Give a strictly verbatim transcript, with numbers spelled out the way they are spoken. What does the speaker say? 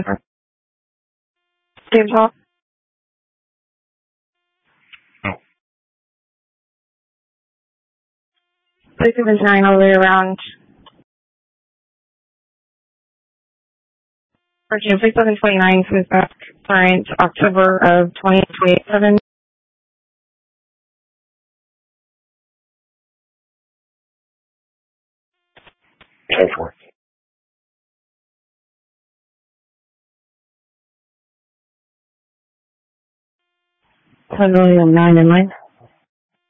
James Hall. No. Please give us nine all the way around. Virginia, please seven twenty-nine, Smith Back, current October of twenty twenty-seven. ten four. ten million nine in line.